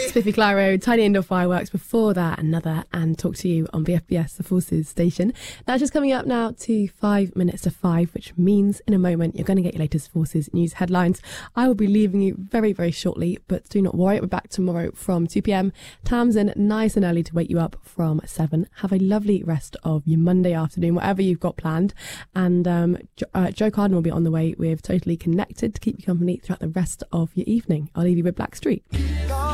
Spiffy Clyro, Tiny Indoor Fireworks. Before that, another And Talk to You on BFBS, the Forces station. That's just coming up now to 5 minutes to 5, which means in a moment you're going to get your latest Forces news headlines. I will be leaving you very, very shortly, but do not worry. We're back tomorrow from 2 p.m. Tamsin, nice and early to wake you up from 7. Have a lovely rest of your Monday afternoon, whatever you've got planned. And Joe Carden will be on the way with Totally Connected to keep you company throughout the rest of your evening. I'll leave you with Blackstreet.